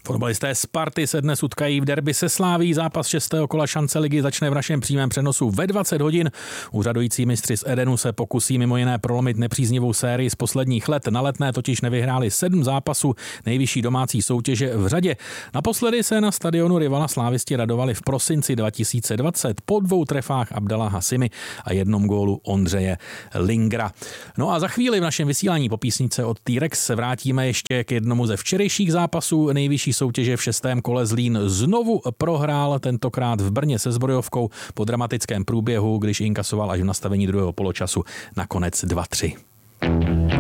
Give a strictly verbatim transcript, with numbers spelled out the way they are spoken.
Fotbalisté Sparty se dnes utkají v derby se Slaví. Zápas šestého kola šance ligy začne v našem přímém přenosu ve dvacet hodin. Úřadující mistři z Edenu se pokusí mimo jiné prolomit nepříznivou sérii z posledních let. Na Letné totiž nevyhráli sedm zápasů nejvyšší domácí soutěže v řadě. Naposledy se na stadionu rivala slávisti radovali v prosinci dva tisíce dvacet po dvou trefách Abdala Hasimi a jednom gólu Ondřeje Lingra. No a za chvíli v našem vysílání po písnice od T-Rex se vrátíme ještě k jednomu ze včerejších zápasů nejvyšší soutěže. V šestém kole Zlín znovu prohrál, tentokrát v Brně se Zbrojovkou po dramatickém průběhu, když inkasoval až v nastavení druhého poločasu nakonec dva tři.